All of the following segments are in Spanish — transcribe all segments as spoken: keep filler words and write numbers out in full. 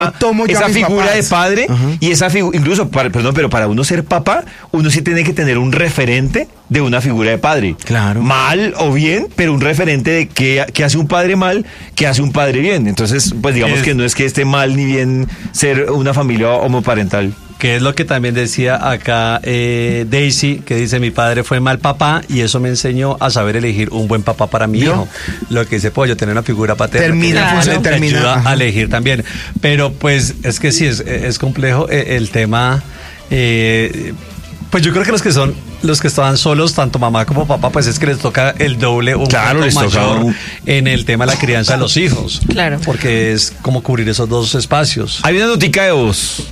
tomo yo esa a mis figura papás. de padre. Uh-huh. Y esa figura, incluso, para, perdón, pero para uno ser papá, uno sí tiene que tener un referente de una figura de padre. Claro. Mal o bien, pero un referente de qué, qué hace un padre mal, qué hace un padre bien. Entonces, pues digamos es, que no es que esté mal ni bien ser una familia homoparental. Que es lo que también decía acá eh, Daisy, que dice, mi padre fue mal papá y eso me enseñó a saber elegir un buen papá para mi ¿Vio? hijo. Lo que dice Pollo, tener una figura paterna termina, que claro. termina ayuda ajá. a elegir también. Pero pues es que sí, es, es complejo eh, el tema. Eh, pues yo creo que los que son los que estaban solos, tanto mamá como papá, pues es que les toca el doble o un claro, les mayor toca un... en el tema de la crianza de los hijos. Claro. Porque es como cubrir esos dos espacios. Hay una notica de voz.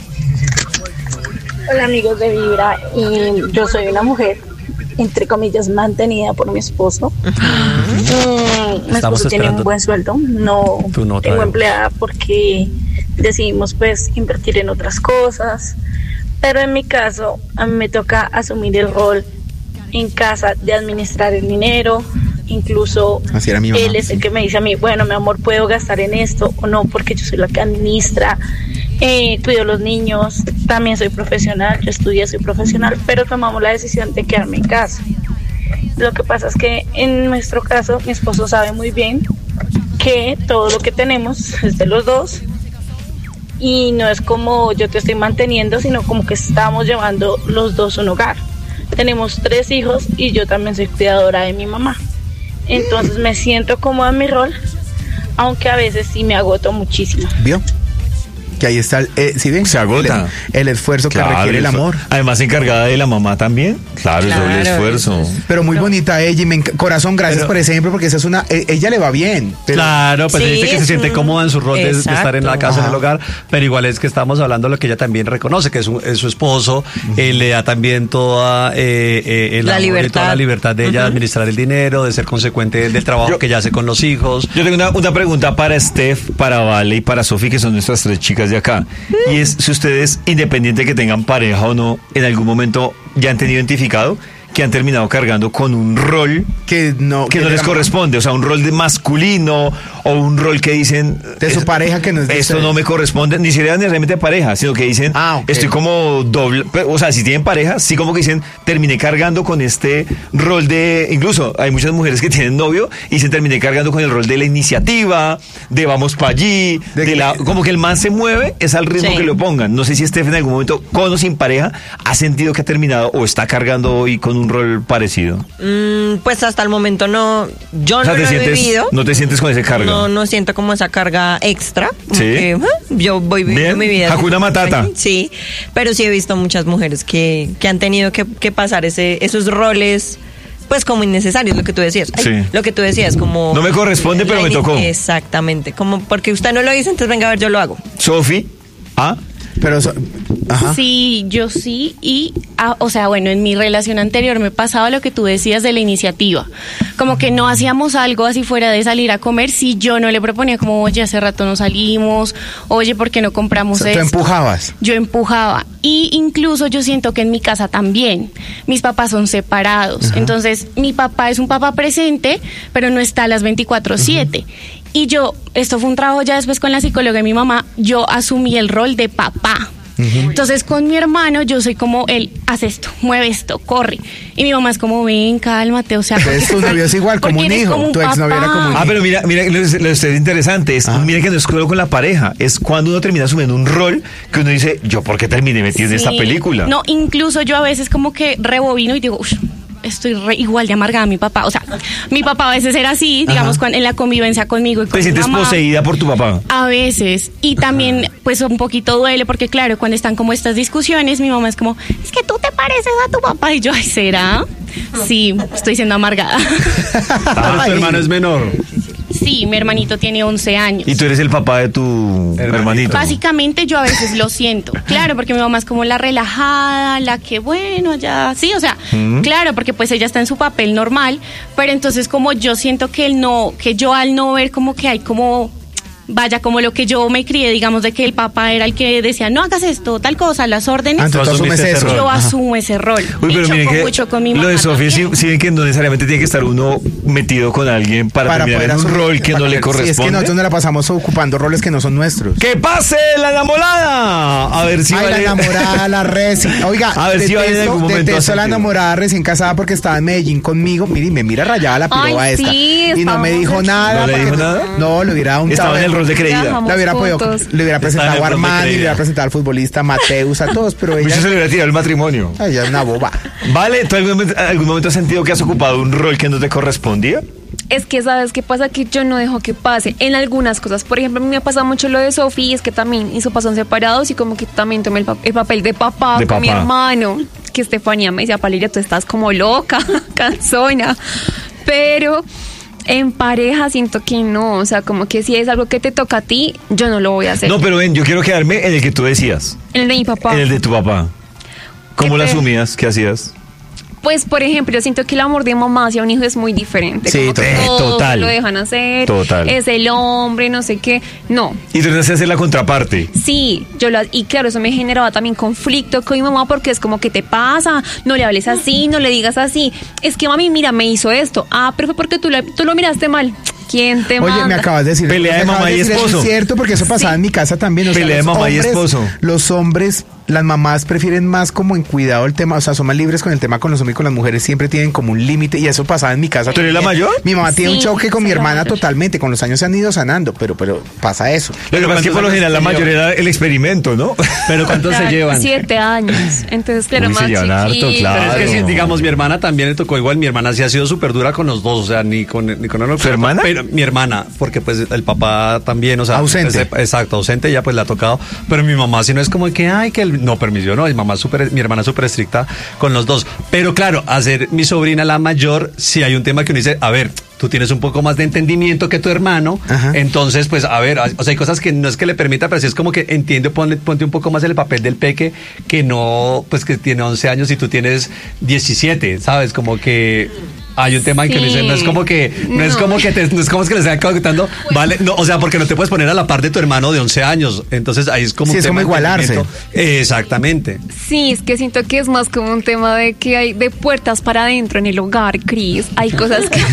Hola amigos de Vibra, y yo soy una mujer, entre comillas, mantenida por mi esposo. Uh-huh. Mm, mi esposo tiene un buen sueldo, no, no tengo empleada porque decidimos pues invertir en otras cosas, pero en mi caso a mí me toca asumir el rol en casa de administrar el dinero. Incluso Así era mi mamá, él es el que me dice a mí, bueno, mi amor, ¿puedo gastar en esto o no? Porque yo soy la que administra, eh, cuido a los niños, también soy profesional, yo estudié, soy profesional, pero tomamos la decisión de quedarme en casa. Lo que pasa es que en nuestro caso, mi esposo sabe muy bien que todo lo que tenemos es de los dos y no es como yo te estoy manteniendo, sino como que estamos llevando los dos un hogar. Tenemos tres hijos y yo también soy cuidadora de mi mamá. Entonces me siento cómoda en mi rol, aunque a veces sí me agoto muchísimo. ¿Vio? Que ahí está, el, eh, ¿sí ven? Se agota. El, el esfuerzo claro, que requiere el amor. Además, encargada de la mamá también. Claro, claro, es doble esfuerzo. Pero muy no. bonita ella y me enc- corazón, gracias pero, por ese ejemplo, porque esa es una, eh, ella le va bien. Pero, claro, pues sí, dice que se siente un... cómoda en su rol de, de estar en la casa, Ajá. en el hogar, pero igual es que estamos hablando de lo que ella también reconoce, que es, un, es su esposo, uh-huh. eh, le da también toda, eh, eh, el la, amor libertad. Y toda la libertad de ella uh-huh. de administrar el dinero, de ser consecuente del trabajo yo, que ella hace con los hijos. Yo tengo una, una pregunta para Steph, para Vale y para Sofi, que son nuestras tres chicas de acá. Y es si ustedes, independiente de que tengan pareja o no, en algún momento ya han tenido identificado que han terminado cargando con un rol que no, que que no les corresponde, o sea, un rol de masculino o un rol que dicen de su pareja que no es de esto ustedes. No me corresponde, ni siquiera necesariamente de pareja, sino que dicen ah, okay. estoy como doble, o sea, si tienen pareja, sí como que dicen terminé cargando con este rol de, incluso hay muchas mujeres que tienen novio y se terminé cargando con el rol de la iniciativa, de vamos para allí, de, de la, como que el man se mueve, es al ritmo sí. que le pongan. No sé si Steph en algún momento, con o sin pareja, ha sentido que ha terminado o está cargando hoy con un rol parecido. Mm, pues hasta el momento no, yo o sea, no te lo sientes, he vivido. No te sientes con ese carga. No, no siento como esa carga extra. Sí. Que, uh, yo voy viviendo mi vida. Hakuna Matata. Sí, pero sí he visto muchas mujeres que, que han tenido que, que pasar ese, esos roles. Pues como innecesarios, lo que tú decías. Ay, sí. Lo que tú decías, como... No me corresponde, pero me tocó. Exactamente. Como porque usted no lo dice, entonces venga a ver, yo lo hago. Sofi, ¿ah? Pero... So, ajá. Sí, yo sí. Y, ah, o sea, bueno, en mi relación anterior me pasaba lo que tú decías de la iniciativa. Como que no hacíamos algo así fuera de salir a comer si yo no le proponía como, oye, hace rato no salimos, oye, ¿por qué no compramos o sea, esto? ¿Tú empujabas? Yo empujaba. Y incluso yo siento que en mi casa también. Mis papás son separados. Uh-huh. Entonces, mi papá es un papá presente, pero no está a las veinticuatro siete. Uh-huh. Y yo, esto fue un trabajo ya después con la psicóloga de mi mamá, yo asumí el rol de papá. Uh-huh. Entonces con mi hermano yo soy como él, haz esto, mueve esto, corre. Y mi mamá es como, ven, cálmate, o sea... Entonces tu novio es igual, como un hijo, como tu exnovio era como un hijo. Ah, pero mira, mira, lo, lo es interesante, es, ah. mira que no es solo con la pareja, es cuando uno termina asumiendo un rol que uno dice, yo ¿por qué terminé metido sí. en esta película? No, incluso yo a veces como que rebobino y digo, uff, estoy re igual de amargada a mi papá. O sea, mi papá a veces era así, digamos, cuando, en la convivencia conmigo y con ¿Te sientes mi mamá, poseída por tu papá? A veces. Y también, pues, un poquito duele, porque claro, cuando están como estas discusiones, mi mamá es como, es que tú te pareces a tu papá. Y yo, ay, ¿será? Sí, estoy siendo amargada. Ah, tu hermano es menor. Sí, mi hermanito tiene once años. ¿Y tú eres el papá de tu hermanito? hermanito? Básicamente yo a veces lo siento. Claro, porque mi mamá es como la relajada, la que bueno, ya... Sí, o sea, ¿Mm? claro, porque pues ella está en su papel normal, pero entonces como yo siento que él no, que yo al no ver como que hay como... vaya como lo que yo me crié, digamos, de que el papá era el que decía, no hagas esto, tal cosa, las órdenes. Ah, entonces tú asumes eso. Yo Ajá. asumo ese rol. Uy, Y pero choco miren que mucho con mi lo de mamá Sofía sí, también. sí ven que no necesariamente tiene que estar uno metido con alguien para, Para terminar poder en un asumir- rol que para no le poder- sí, es que corresponde. nosotros nos la pasamos ocupando roles que no son nuestros. ¡Que pase la enamorada! A ver si Ay, vale. la enamorada, la reci. Oiga, A ver si vale en detesto, algún momento detesto a la sentido. enamorada recién casada porque estaba en Medellín conmigo. Mire, y me mira rayada la piroba Ay, esta. sí, y no me estábamos dijo aquí. nada. ¿No le porque- dijo nada? No, le hubiera untado. Estaba en el rol de creída. Viajamos Le hubiera, podido- juntos. le hubiera Estaba en presentado el a rol de Armani, le creída. hubiera presentado al futbolista Mateus, a todos, pero Muchos ella, se le hubiera tirado el matrimonio. ay, ella es una boba. Vale, ¿tú algún momento, algún momento has sentido que has ocupado un rol que no te correspondía? Es que, ¿sabes qué pasa? Que yo no dejo que pase en algunas cosas. Por ejemplo, a mí me ha pasado mucho lo de Sofi, es que también hizo pasos separados y como que también tomé el, pa- el papel de papá De con mi papá. hermano. Que Estefanía me decía, Valeria, tú estás como loca, cansona. Pero en pareja siento que no. O sea, como que si es algo que te toca a ti, yo no lo voy a hacer. No, pero ven, yo quiero quedarme en el que tú decías, En el de mi papá. en el de tu papá. ¿Cómo ¿Qué lo te- asumías? ¿Qué hacías? Pues, por ejemplo, yo siento que el amor de mamá hacia un hijo es muy diferente. Sí, como que to- todos total. lo dejan hacer. Total. Es el hombre, no sé qué. No. Y tú tienes que hacer la contraparte. Sí, yo lo, y claro, eso me generaba también conflicto con mi mamá porque es como, ¿qué te pasa? No le hables así, no le digas así. Es que mami, mira, me hizo esto. Ah, pero fue porque tú, le- tú lo miraste mal. ¿Quién te Oye, manda? me acabas de decir. Pelea de me acabas mamá y decir, eso esposo. Es cierto, porque eso pasaba en mi casa también. O sea, Pelea de los mamá y hombres- esposo. Los hombres, las mamás prefieren más como en cuidado el tema, o sea, son más libres con el tema con los hombres y con las mujeres, siempre tienen como un límite y eso pasaba en mi casa. ¿Tú eres la también. mayor? Mi mamá tiene un Sí, choque con mi soy la hermana mayor. totalmente, con los años se han ido sanando, pero, pero pasa eso. Lo que pasa es que por lo general la mayor era el experimento, ¿no? Pero ¿cuántos se Claro, llevan? Siete años. Entonces, claro, Uy, se más llevan harto, chiquito. claro. Pero es que Claro. sí, digamos, mi hermana también le tocó igual. Mi hermana sí ha sido súper dura con los dos, o sea, ni con, ni con uno. ¿Su hermana? Pero mi hermana, porque pues el papá también, o sea. Ausente. pues, exacto, ausente, ya pues le ha tocado. Pero mi mamá sí no es como que, ay, que el, no permitió, no. Mi mamá es súper, mi hermana es súper estricta con los dos. Pero claro, hacer mi sobrina la mayor, sí hay un tema que uno dice, a ver, tú tienes un poco más de entendimiento que tu hermano. Ajá. Entonces, pues, a ver, o sea, hay cosas que no es que le permita, pero sí es como que entiende, ponle, ponte un poco más en el papel del peque, que no, pues que tiene once años y tú tienes diecisiete, ¿sabes? Como que hay un tema en que uno dice, no es como que, no, es No. como que te, no es como que le están contando, vale, no, o sea, porque no te puedes poner a la par de tu hermano de once años. Entonces ahí es como Sí, un es tema como de igualarse. entendimiento. Exactamente. Sí, es que siento que es más como un tema de que hay de puertas para adentro en el hogar, Cris. Hay cosas que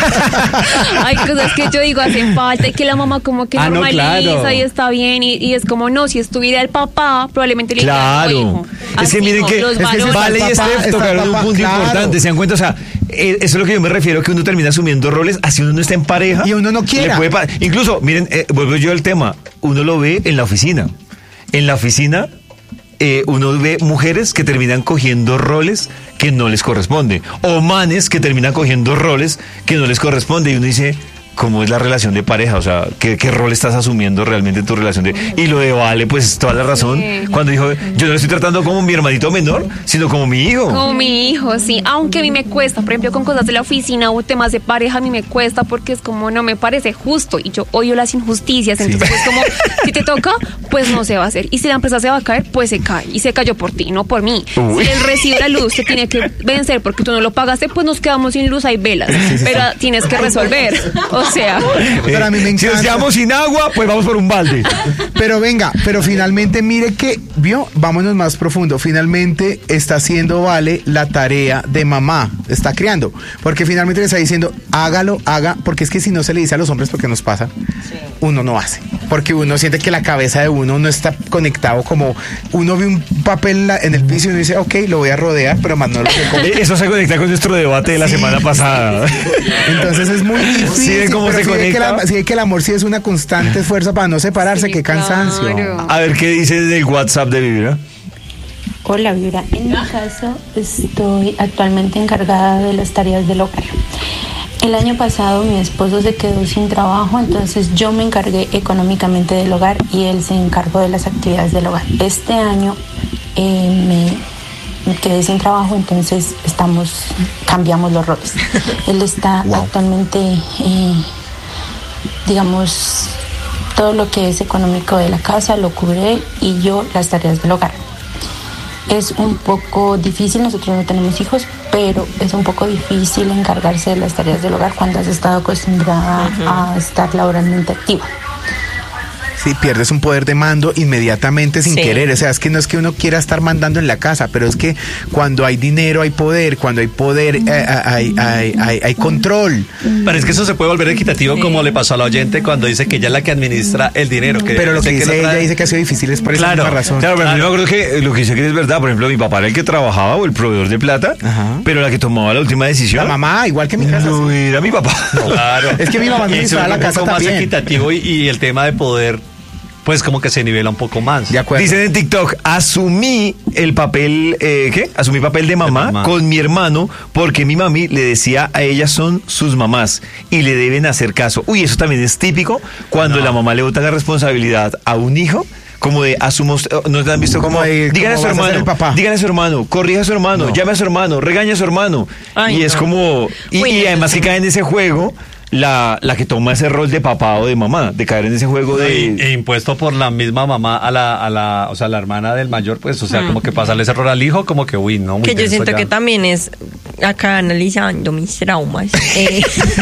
hay cosas que yo digo hacen falta y que la mamá como que Ah, no, normaliza claro. y está bien y, y es como no, si estuviera el papá probablemente le diría, Claro. "No, hijo, Es que así miren no, que, los es que varones". está Vale y el papá, Steph está el tocaron un papá, punto claro. importante. ¿Se dan cuenta? O sea, eh, eso es lo que yo me refiero, que uno termina asumiendo roles así uno no está en pareja. Y uno no quiera. Le puede pa- Incluso, miren, eh, vuelvo yo al tema, uno lo ve en la oficina. En la oficina eh, uno ve mujeres que terminan cogiendo roles que no les corresponde. O manes que terminan cogiendo roles que no les corresponde. Y uno dice, ¿cómo es la relación de pareja? O sea, ¿qué, qué rol estás asumiendo realmente en tu relación de...? Y lo de Vale, pues toda la razón. Sí. Cuando dijo, yo no lo estoy tratando como mi hermanito menor, sino como mi hijo. Como mi hijo, sí. Aunque a mí me cuesta, por ejemplo, con cosas de la oficina o temas de pareja, a mí me cuesta porque es como no me parece justo y yo odio las injusticias. Entonces, es como si te toca, pues no se va a hacer. Y si la empresa se va a caer, pues se cae. Y se cayó por ti, no por mí. Uy. Si el recibo de la luz te tiene que vencer porque tú no lo pagaste, pues nos quedamos sin luz, hay velas. Pero tienes que resolver. O sea. Pero a mí me Si nos encanta. quedamos sin agua, pues vamos por un balde. Pero venga, pero finalmente mire que, vio, vámonos más profundo, finalmente está haciendo Vale la tarea de mamá, está criando, porque finalmente le está diciendo, hágalo, haga, porque es que si no se le dice a los hombres, porque nos pasa, uno no hace, porque uno siente que la cabeza de uno no está conectado, como uno ve un papel en, la- en el piso y uno dice, ok, lo voy a rodear, pero más no lo sé cómo. Eh, Eso se conecta con nuestro debate de la Sí. semana pasada. Entonces es muy difícil. ¿Sí ven cómo pero se sí ve que, conecta? la- sí ve que el amor sí es una constante esfuerzo para no separarse, Sí, qué cansancio. claro. A ver qué dice del WhatsApp de Vibra. Hola Vibra, en mi caso estoy actualmente encargada de las tareas del hogar. El año pasado mi esposo se quedó sin trabajo, entonces yo me encargué económicamente del hogar y él se encargó de las actividades del hogar. Este año eh, me, me quedé sin trabajo, entonces estamos cambiamos los roles. Él está Wow. actualmente, eh, digamos, todo lo que es económico de la casa lo cubre él y yo las tareas del hogar. Es un poco difícil, nosotros no tenemos hijos, pero es un poco difícil encargarse de las tareas del hogar cuando has estado acostumbrada a estar laboralmente activa. Sí, pierdes un poder de mando inmediatamente sin Sí. querer. O sea, es que no es que uno quiera estar mandando en la casa, pero es que cuando hay dinero hay poder, cuando hay poder eh, hay, hay, hay, hay control. Pero es que eso se puede volver equitativo, Sí. como le pasó al oyente cuando dice que ella es la que administra el dinero. Que Pero lo que dice dice la ella trae- dice que ha sido difícil es por esa Claro, misma razón. Claro, pero Claro. yo me acuerdo que lo que dice que es verdad. Por ejemplo, mi papá era el que trabajaba o el proveedor de plata, Ajá. pero la que tomaba la última decisión. La mamá, igual que mi casa. No sí. era mi papá. Claro. Es que mi mamá Y eso administraba es la un casa poco más también. equitativo y, y el tema de poder, pues como que se nivela un poco más. De acuerdo. Dicen en TikTok, asumí el papel, eh, ¿qué? Asumí papel de mamá, De mamá. con mi hermano porque mi mami le decía a ellas son sus mamás y le deben hacer caso. Uy, eso también es típico cuando No. la mamá le bota la responsabilidad a un hijo. Como de asumos, ¿no te han visto como? Como de, Dígale a ¿cómo su vas a ser hermano, el papá? dígale a su hermano, corrija a su hermano, No. llame a su hermano, regaña a su hermano. Ay, y es no. como, y, Uy, y no, además eso que sí. cae en ese juego la, la que toma ese rol de papá o de mamá, de caer en ese juego de... Y- e impuesto por la misma mamá a la, a la, o sea, la hermana del mayor, pues, o sea, como que pasarle ese error al hijo, como que, uy, no, muy Que yo denso siento ya. que también es acá analizando mis traumas. eh,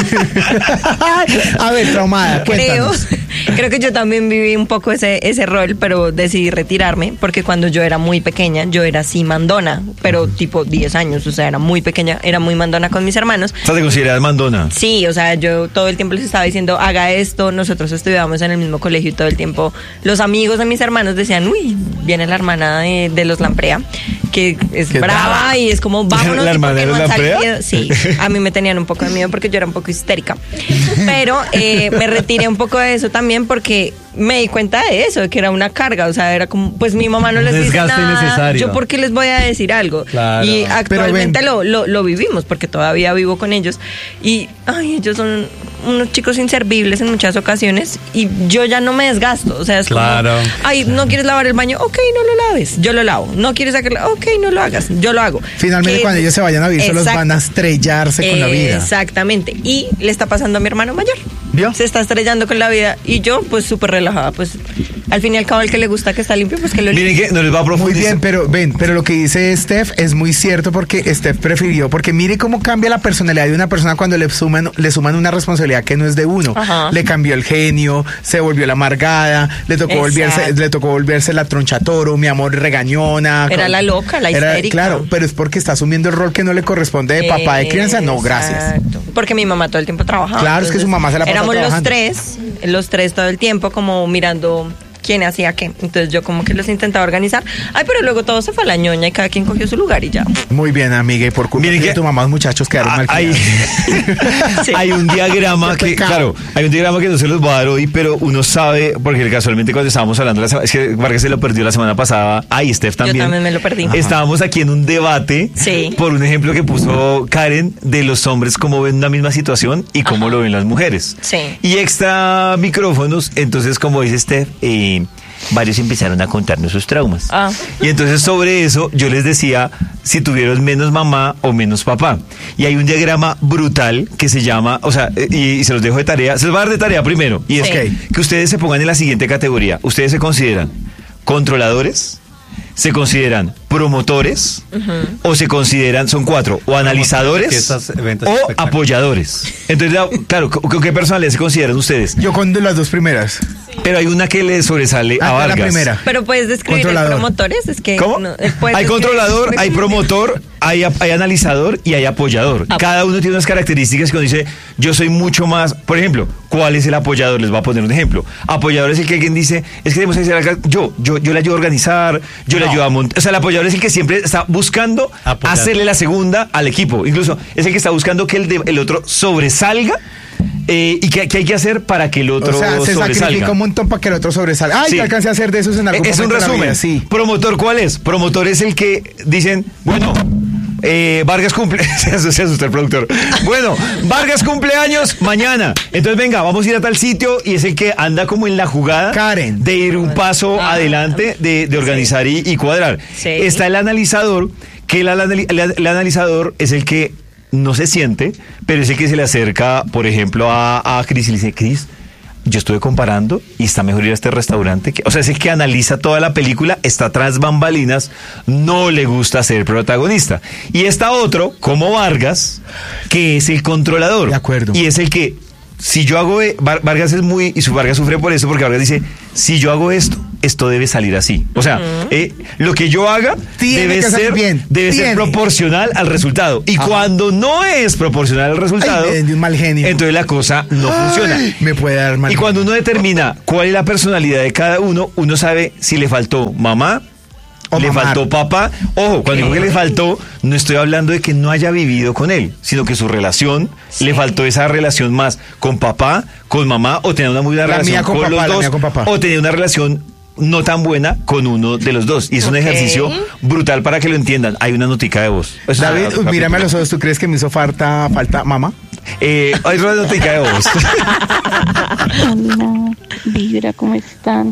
A ver, traumada, creo, cuéntanos. creo que yo también viví un poco ese, ese rol, pero decidí retirarme porque cuando yo era muy pequeña, yo era así mandona, pero tipo diez años, o sea, era muy pequeña, era muy mandona con mis hermanos. O sea, te consideras mandona. Sí, o sea, yo todo el tiempo les estaba diciendo, haga esto, nosotros estudiábamos en el mismo colegio y todo el tiempo los amigos de mis hermanos decían, uy, viene la hermana de, de los Lamprea, que es ¿Qué brava tal? y es como, vámonos. ¿La y hermana porque de no los han Lamprea? salido. Sí, a mí me tenían un poco de miedo porque yo era un poco histérica, pero eh, me retiré un poco de eso también porque me di cuenta de eso, de que era una carga, o sea, era como, pues mi mamá no les dice Desgaste nada, innecesario. yo por qué les voy a decir algo. Claro. Y actualmente Pero lo, lo, lo vivimos porque todavía vivo con ellos y ay, ellos son unos chicos inservibles en muchas ocasiones y yo ya no me desgasto, o sea, es Claro. como, ay, no quieres lavar el baño, ok, no lo laves, yo lo lavo, no quieres sacarlo, ok, no lo hagas, yo lo hago. Finalmente, Que- cuando ellos se vayan a vivir, solos Exacto. van a estrellarse con la vida. Exactamente, y le está pasando a mi hermano mayor. ¿Vio? Se está estrellando con la vida y yo pues súper relajada, pues al fin y al cabo el que le gusta que está limpio, pues que lo limpie. Miren que no les va a Muy profundizar. bien, pero ven, pero lo que dice Steph es muy cierto porque Steph prefirió, porque mire cómo cambia la personalidad de una persona cuando le suman, le suman una responsabilidad que no es de uno. Ajá. Le cambió el genio, se volvió la amargada, le tocó volverse, Exacto. le tocó volverse la tronchatoro, mi amor regañona. Era con- la loca, la Era- histérica. Claro, pero es porque está asumiendo el rol que no le corresponde de papá de crianza. No, gracias. Exacto. Porque mi mamá todo el tiempo trabajaba. Claro, es que su mamá se la pasa Éramos trabajando. los tres, los tres todo el tiempo como mirando quién hacía qué. Entonces yo como que los intentaba organizar. Ay, pero luego todo se fue a la ñoña y cada quien cogió su lugar y ya. Muy bien, amiga, y por culpa Miren de que- tu mamá, los muchachos quedaron Ah, mal hay, criados. Sí. hay un diagrama Qué que, pecado. claro, hay un diagrama que no se los voy a dar hoy, pero uno sabe, porque casualmente cuando estábamos hablando, la sema- es que Vargas se lo perdió la semana pasada, ay, Steph también. también me lo perdí. Estábamos aquí en un debate Sí. por un ejemplo que puso Karen de los hombres, cómo ven una misma situación y cómo Ajá. lo ven las mujeres. Sí. Y extra micrófonos, entonces como dice Steph, eh, varios empezaron a contarnos sus traumas. Ah. Y entonces sobre eso yo les decía si tuvieron menos mamá o menos papá. Y hay un diagrama brutal que se llama, o sea, eh, y, y se los dejo de tarea, se los va a dar de tarea primero. Y es Sí. que, que ustedes se pongan en la siguiente categoría. Ustedes se consideran controladores, se consideran promotores o se consideran, son cuatro, o analizadores fiestas, eventos, o espectáculos. apoyadores. Entonces, la- claro, ¿con con qué personalidad se consideran ustedes? Yo con de las dos primeras. Pero hay una que le sobresale Ah, a la Vargas. primera. Pero puedes describir el Controlador. promotores, es que ¿Cómo? no, eh, puedes Hay describir- controlador, hay promotor, hay, ap- hay analizador y hay apoyador. Ap- Cada uno tiene unas características que uno dice, yo soy mucho más, por ejemplo, ¿cuál es el apoyador? Les voy a poner un ejemplo. Apoyador es el que alguien dice, es que debemos hacer algo, yo, yo, yo le ayudo a organizar, yo le No. ayudo a montar. O sea, el apoyador es el que siempre está buscando Apoyar. hacerle la segunda al equipo. Incluso es el que está buscando que el, de- el otro sobresalga. eh, y qué, qué hay que hacer para que el otro O sea, se sobresalga. sacrifica un montón para que el otro sobresalga. Ay, Sí. que alcancé a hacer de esos en algún Es un momento de la resumen. vida, sí. Promotor, ¿cuál es? Promotor es el que dicen, bueno, eh, Vargas cumple, se asustó, se asustó el productor. Bueno, Vargas cumpleaños mañana. Entonces venga, vamos a ir a tal sitio y es el que anda como en la jugada Karen. de ir un paso Ah. adelante, de, de organizar y, y cuadrar. Sí. Está el analizador, que el, anali- el- el analizador es el que no se siente, pero es el que se le acerca, por ejemplo, a, a Cris y le dice, Cris, yo estuve comparando y está mejor ir a este restaurante. Que, o sea, es el que analiza toda la película, está tras bambalinas, no le gusta ser protagonista. Y está otro, como Vargas, que es el controlador. De acuerdo. Y es el que si yo hago, e- Var- Vargas es muy, y su Vargas sufre por eso, porque Vargas dice, si yo hago esto, esto debe salir así. O sea, eh, lo que yo haga Tiene debe que salir ser, bien. debe ser Tiene. proporcional al resultado. Y Ajá. cuando no es proporcional al resultado, Ay, me dio un mal genio. entonces la cosa no Ay, funciona. me puede dar mal Y cuando uno determina cuál es la personalidad de cada uno, uno sabe si le faltó mamá, O le mamar. faltó papá. Ojo, cuando digo que le faltó, no estoy hablando de que no haya vivido con él, sino que su relación, le faltó esa relación más con papá, con mamá, o tener una muy buena La relación mía con papá, los la dos, mía con papá. o tener una relación no tan buena con uno de los dos. Y es un Ok. ejercicio brutal para que lo entiendan. Hay una notica de voz. Eso David, es uy, una- mírame a los ojos, ¿tú crees que me hizo falta, falta mamá? Eh, hay una notica de voz. Hola, Vibra, ¿cómo están?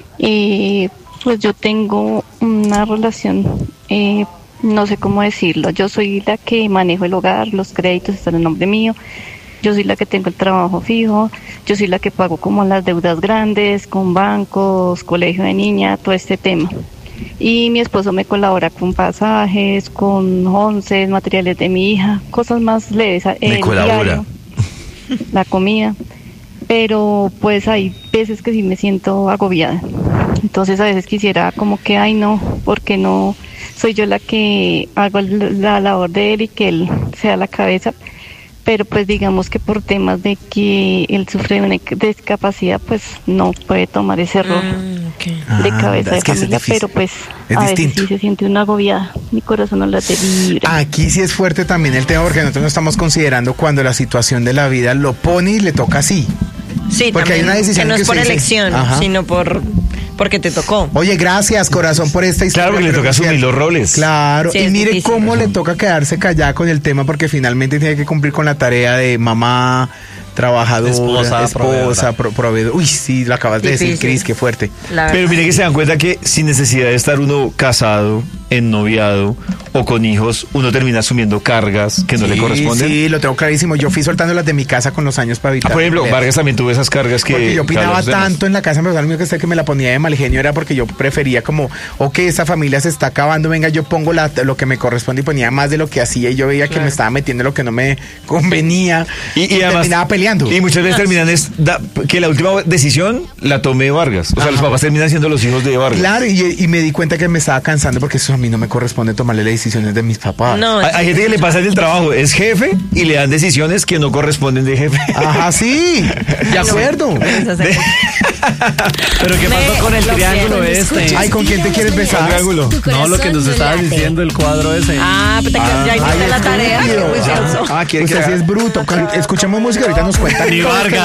Eh, pues yo tengo una relación, eh, no sé cómo decirlo. Yo soy la que manejo el hogar, los créditos están en nombre mío. Yo soy la que tengo el trabajo fijo. Yo soy la que pago como las deudas grandes, con bancos, colegio de niña, todo este tema. Y mi esposo me colabora con pasajes, con onces, materiales de mi hija, cosas más leves. Me el colabora. diario, la comida. Pero pues hay veces que sí me siento agobiada. Entonces a veces quisiera como que, ay no, porque no soy yo la que hago el- la labor de él y que él sea la cabeza. Pero pues digamos que por temas de que él sufre de una discapacidad, pues no puede tomar ese rol de Ah, cabeza es de que eso es familia, difícil. pero pues Es a veces distinto. sí se siente una agobiada. Mi corazón no late, vibra. Aquí sí es fuerte también el tema porque nosotros no estamos considerando cuando la situación de la vida lo pone y le toca así. Sí, Porque hay también, una decisión que no que es por usted dice, elección, ajá. sino por porque te tocó. Oye, gracias, corazón, por esta historia. Claro, porque le pero toca es asumir cierto. los roles. Claro, Sí, y es mire difícil. cómo le toca quedarse callada con el tema porque finalmente tiene que cumplir con la tarea de mamá, trabajadora, Esposa, esposa, proveedora. pro- proveedor. Uy, sí, lo acabas de decir, Difícil. Cris, qué fuerte. La Pero verdad. mire que se dan cuenta que sin necesidad de estar uno casado, ennoviado o con hijos, uno termina asumiendo cargas que no le Sí, corresponden. Sí, lo tengo clarísimo. Yo fui soltando las de mi casa con los años para evitar. Ah, por ejemplo, peleas. Vargas también tuvo esas cargas que... Porque yo opinaba Carlos demás. tanto en la casa, pero lo único que sé que me la ponía de mal genio era porque yo prefería como, ok, esta familia se está acabando, venga, yo pongo la, lo que me corresponde y ponía más de lo que hacía y yo veía que me estaba metiendo en lo que no me convenía Y, y además, terminaba peleando. Y muchas veces terminan es da- que la última decisión la tomé Vargas. O sea, los papás terminan siendo los hijos de Vargas. Claro, y, y me di cuenta que me estaba cansando porque eso a mí no me corresponde tomarle las decisiones de mis papás. No, Hay, hay gente que le pasa en el trabajo, es jefe y le dan decisiones que no corresponden de jefe. Ajá, sí, de acuerdo. eso se- Pero ¿qué Me- pasó con el lo triángulo siento. este? Ay, ¿con quién te quieres besar? Triángulo. No, lo que nos estabas diciendo, el cuadro ese. Ah, pero te quedas- ya hiciste Ay, la tarea. estúpido. Qué juicioso. Ah, quiere Usted que sí haga- es bruto. Con- Escuchemos música, ahorita nos cuentan. Ni Vargas.